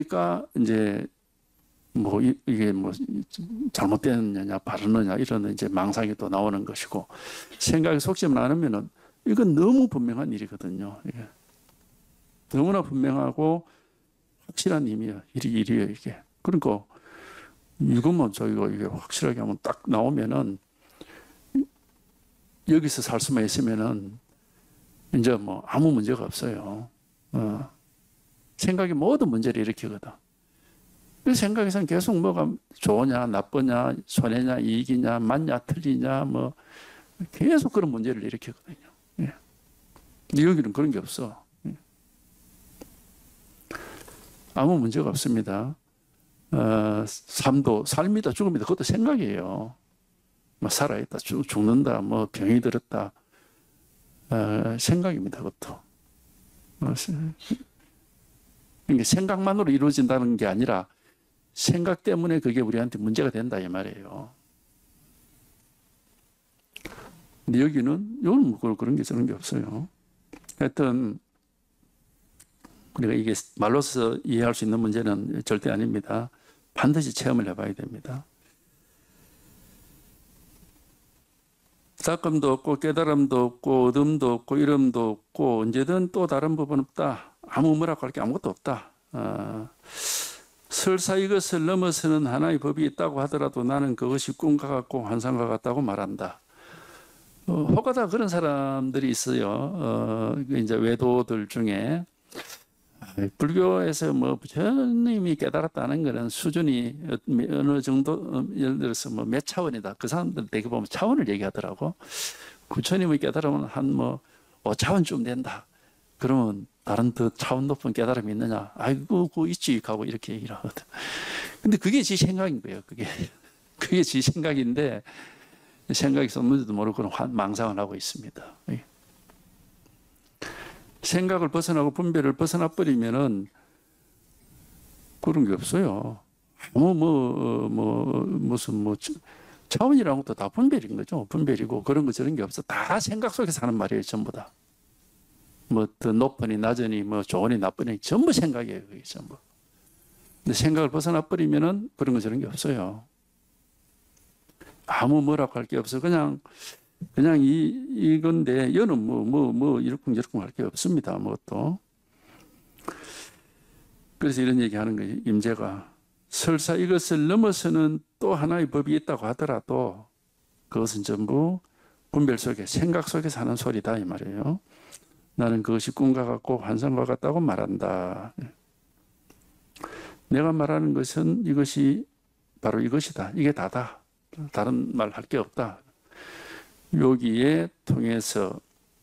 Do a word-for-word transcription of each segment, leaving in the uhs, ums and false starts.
그러니까 이제 뭐 이, 이게 뭐 잘못됐느냐 바르느냐 이런 이제 망상이 또 나오는 것이고, 생각이 속지만 않으면은 이건 너무 분명한 일이거든요. 이게 너무나 분명하고 확실한 힘이에요. 일이 일이에요 이게. 그러니까 이것만 저희가 이게 확실하게 하면 딱 나오면은, 여기서 살 수만 있으면은 이제 뭐 아무 문제가 없어요. 어. 생각이 모든 문제를 일으키거든. 그 생각에서는 계속 뭐가 좋으냐, 나쁘냐, 손해냐, 이익이냐, 맞냐, 틀리냐, 뭐 계속 그런 문제를 일으키거든요. 예. 근데 여기는 그런 게 없어. 예. 아무 문제가 없습니다. 어, 삶도, 삶이다, 죽음이다, 그것도 생각이에요. 뭐 살아있다, 죽, 죽는다, 뭐 병이 들었다, 어, 생각입니다, 그것도. 어, 그러니까 생각만으로 이루어진다는 게 아니라 생각 때문에 그게 우리한테 문제가 된다 이 말이에요. 근데 여기는 여기는 뭐 그런 게 저런 게 없어요. 하여튼 우리가 이게 말로서 이해할 수 있는 문제는 절대 아닙니다. 반드시 체험을 해봐야 됩니다. 닦음도 없고 깨달음도 없고 어둠도 없고 이름도 없고 언제든 또 다른 부분 없다. 아무 뭐라고 할 게 아무것도 없다. 어, 설사 이것을 넘어서는 하나의 법이 있다고 하더라도 나는 그것이 꿈과 같고 환상과 같다고 말한다. 어, 혹하다 그런 사람들이 있어요. 어, 이제 외도들 중에 불교에서 뭐 부처님이 깨달았다는 것은 수준이 어느 정도, 예를 들어서 뭐 몇 차원이다. 그 사람들 되게 보면 차원을 얘기하더라고. 부처님의 깨달으면 한 뭐 오 차원쯤 된다. 그러면 다른 더 차원 높은 깨달음이 있느냐? 아이고, 그거 있지. 하고 이렇게 얘기를 하거든. 근데 그게 지 생각인 거예요. 그게. 그게 지 생각인데, 생각이 섰는지도 모르고 망상을 하고 있습니다. 생각을 벗어나고 분별을 벗어나 버리면은 그런 게 없어요. 뭐, 뭐, 뭐, 무슨 뭐, 차원이라는 것도 다 분별인 거죠. 분별이고 그런 거 저런 게 없어. 다 생각 속에서 하는 말이에요. 전부 다. 뭐 더 높으니 낮으니 뭐 좋으니 나쁘니 전부 생각이에요. 그게 전부. 근데 생각을 벗어나 버리면은 그런 거 저런 게 없어요. 아무 뭐라고 할 게 없어. 그냥 그냥 이 이건데 얘는 뭐 뭐 뭐 이렇쿵저렇쿵 할 게 없습니다. 뭐 또. 그래서 이런 얘기하는 거예요. 임재가 설사 이것을 넘어서는 또 하나의 법이 있다고 하더라도 그것은 전부 분별 속에 생각 속에서 하는 소리다 이 말이에요. 나는 그것이 꿈과 같고 환상과 같다고 말한다. 내가 말하는 것은 이것이 바로 이것이다. 이게 다다. 다른 말 할 게 없다. 여기에 통해서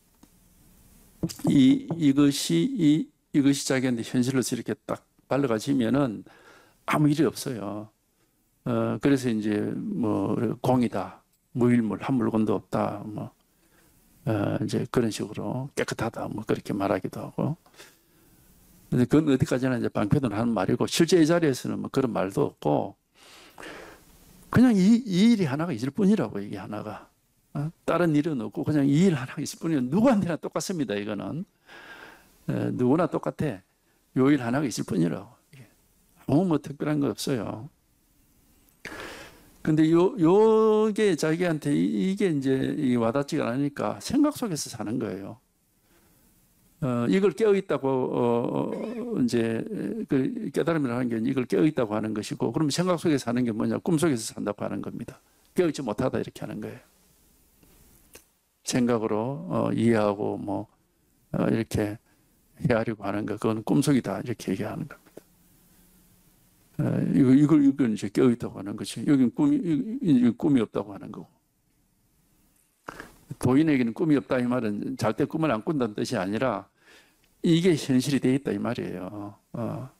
이, 이것이 이, 이것이 자기한테 현실로서 이렇게 딱 발라가지면은 아무 일이 없어요. 어, 그래서 이제 뭐 공이다. 무일물, 한 물건도 없다. 뭐 어, 이제 그런 식으로 깨끗하다. 뭐 그렇게 말하기도 하고. 근데 그건 어디까지나 이제 방패도 하는 말이고, 실제 이 자리에서는 뭐 그런 말도 없고, 그냥 이, 이 일이 하나가 있을 뿐이라고, 이게 하나가. 어? 다른 일은 없고, 그냥 이 일 하나가 있을 뿐이에요. 누구한테나 똑같습니다, 이거는. 에, 누구나 똑같아. 요 일 하나가 있을 뿐이라고. 아무 뭐 특별한 거 없어요. 근데 요, 요게 자기한테 이게 이제 와닿지가 않으니까 생각 속에서 사는 거예요. 어, 이걸 깨어있다고, 어, 이제, 그 깨달음이라는 게 이걸 깨어있다고 하는 것이고, 그럼 생각 속에서 사는 게 뭐냐? 꿈 속에서 산다고 하는 겁니다. 깨어있지 못하다 이렇게 하는 거예요. 생각으로, 어, 이해하고, 뭐, 어, 이렇게 헤아리고 하는 거, 그건 꿈속이다 이렇게 얘기하는 겁니다. 어, 이거, 이걸, 이걸 이제 깨어있다고 하는 거지. 여기는 꿈이, 이, 꿈이 없다고 하는 거고. 도인에게는 꿈이 없다 이 말은 잘 때 꿈을 안 꾼다는 뜻이 아니라 이게 현실이 돼 있다 이 말이에요. 어.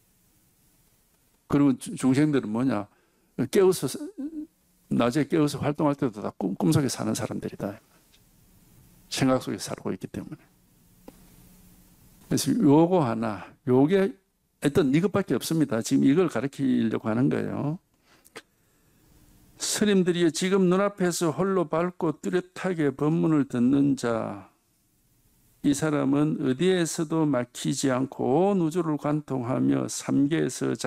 그리고 중생들은 뭐냐, 깨어서 낮에 깨어서 활동할 때도 다 꿈, 꿈속에 사는 사람들이다. 생각 속에 살고 있기 때문에. 그래서 요거 하나, 요게 일단 이것밖에 없습니다. 지금 이걸 가르치려고 하는 거예요. 스님들이 지금 눈앞에서 홀로 밝고 뚜렷하게 법문을 듣는 자, 이 사람은 어디에서도 막히지 않고 온 우주를 관통하며 삼계에서